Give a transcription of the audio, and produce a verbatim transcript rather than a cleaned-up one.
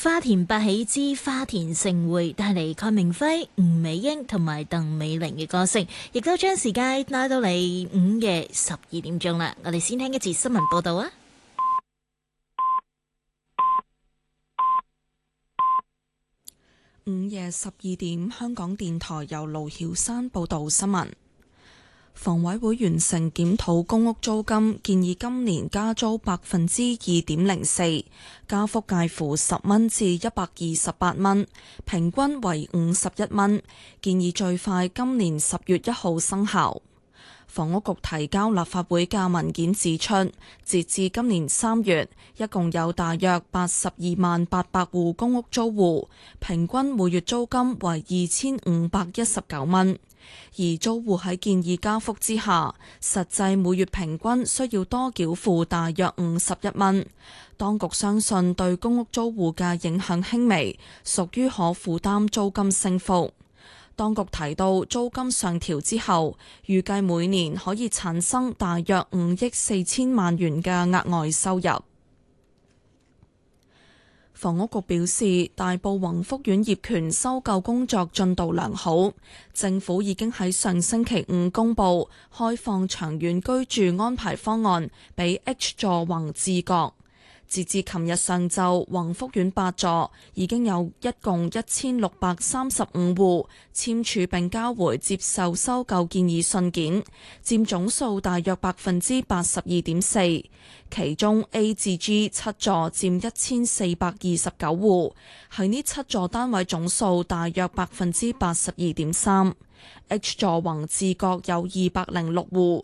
花田八喜之花田盛會帶嚟鄺明輝、吳美英同埋鄧美玲嘅歌聲，亦都將時間拉到嚟午夜十二點鐘啦。我哋先聽一節新聞報道啊！ 午夜十二點，香港電台由盧曉山報道新聞。房委會完成檢討公屋租金，建議今年加租百分之二點零四，加幅介乎十蚊至一百二十八蚊，平均為五十一蚊。建議最快今年十月一號生效。房屋局提交立法會嘅文件指出，截至今年三月，一共有大約八十二萬八百戶公屋租戶，平均每月租金為二千五百一十九蚊。而租戶喺建議加幅之下，實際每月平均需要多繳付大約五十一蚊。當局相信對公屋租戶嘅影響輕微，屬於可負擔租金升幅。當局提到，租金上調之後，預計每年可以產生大約五億四千萬元嘅額外收入。房屋局表示，大埔宏福苑業權收購工作進度良好，政府已經喺上星期五公布開放長遠居住安排方案俾 H 座宏置閣。截至琴日上晝，宏福苑八座已經有一共一千六百三十五戶簽署並交回接受收購建議信件，佔總數大約百分之八十二點四。其中 A 至 G 七座佔一千四百二十九戶，喺呢七座單位總數大約百分之八十二點三。H 座宏置閣有二百零六戶，